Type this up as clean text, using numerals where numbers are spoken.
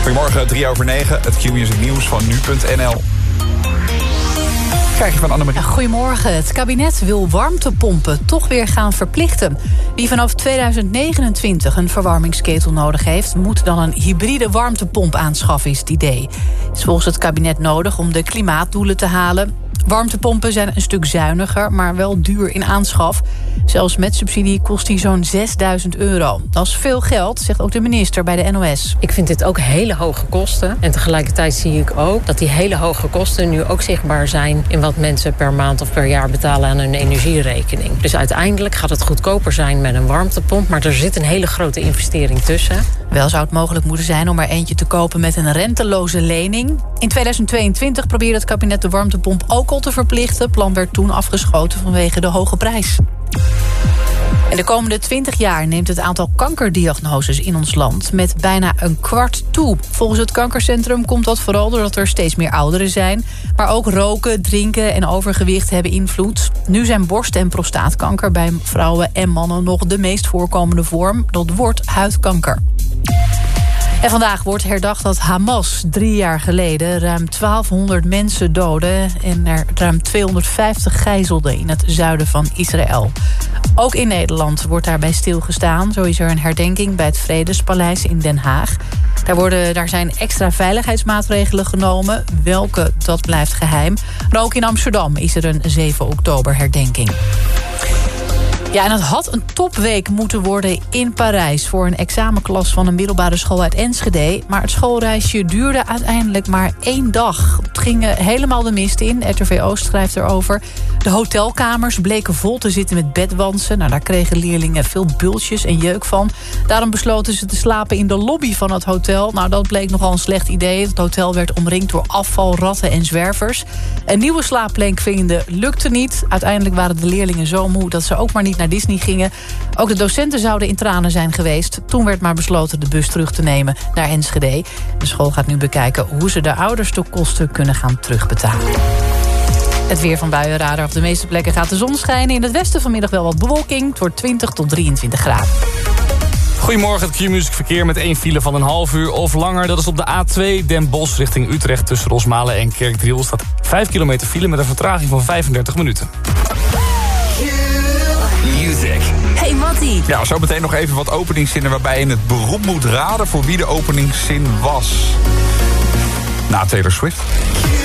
Goedemorgen, 9:03. Het Q-Music nieuws van nu.nl. Krijg je van Annemarie. Goedemorgen. Het kabinet wil warmtepompen toch weer gaan verplichten. Wie vanaf 2029 een verwarmingsketel nodig heeft, moet dan een hybride warmtepomp aanschaffen, is het idee. Het is volgens het kabinet nodig om de klimaatdoelen te halen. Warmtepompen zijn een stuk zuiniger, maar wel duur in aanschaf. Zelfs met subsidie kost die zo'n €6.000. Dat is veel geld, zegt ook de minister bij de NOS. Ik vind dit ook hele hoge kosten. En tegelijkertijd zie ik ook dat die hele hoge kosten nu ook zichtbaar zijn in wat mensen per maand of per jaar betalen aan hun energierekening. Dus uiteindelijk gaat het goedkoper zijn met een warmtepomp, maar er zit een hele grote investering tussen. Wel zou het mogelijk moeten zijn om er eentje te kopen met een renteloze lening. In 2022 probeerde het kabinet de warmtepomp ook al te verplichten. Het plan werd toen afgeschoten vanwege de hoge prijs. En de komende 20 jaar neemt het aantal kankerdiagnoses in ons land met bijna een kwart toe. Volgens het kankercentrum komt dat vooral doordat er steeds meer ouderen zijn. Maar ook roken, drinken en overgewicht hebben invloed. Nu zijn borst- en prostaatkanker bij vrouwen en mannen nog de meest voorkomende vorm. Dat wordt huidkanker. En vandaag wordt herdacht dat Hamas 3 jaar geleden ruim 1200 mensen doodde en er ruim 250 gijzelden in het zuiden van Israël. Ook in Nederland wordt daarbij stilgestaan. Zo is er een herdenking bij het Vredespaleis in Den Haag. Daar zijn extra veiligheidsmaatregelen genomen. Welke, dat blijft geheim. Maar ook in Amsterdam is er een 7 oktober herdenking. Ja, en het had een topweek moeten worden in Parijs voor een examenklas van een middelbare school uit Enschede. Maar het schoolreisje duurde uiteindelijk maar 1 dag. Het ging helemaal de mist in. RTV Oost schrijft erover. De hotelkamers bleken vol te zitten met bedwansen. Nou, daar kregen leerlingen veel bultjes en jeuk van. Daarom besloten ze te slapen in de lobby van het hotel. Nou, dat bleek nogal een slecht idee. Het hotel werd omringd door afval, ratten en zwervers. Een nieuwe slaapplek vinden lukte niet. Uiteindelijk waren de leerlingen zo moe dat ze ook maar niet naar Disney gingen. Ook de docenten zouden in tranen zijn geweest. Toen werd maar besloten de bus terug te nemen naar Enschede. De school gaat nu bekijken hoe ze de ouders de kosten kunnen gaan terugbetalen. Het weer van Buienradar. Op de meeste plekken gaat de zon schijnen. In het westen vanmiddag wel wat bewolking. Het wordt 20 tot 23 graden. Goedemorgen, het Q-Music verkeer met 1 file van een half uur of langer. Dat is op de A2 Den Bosch richting Utrecht tussen Rosmalen en Kerkdriel. Staat 5 kilometer file met een vertraging van 35 minuten. Music. Hey Mattie. Ja, zo meteen nog even wat openingszinnen waarbij je het beroep moet raden voor wie de openingszin was. Na Taylor Swift.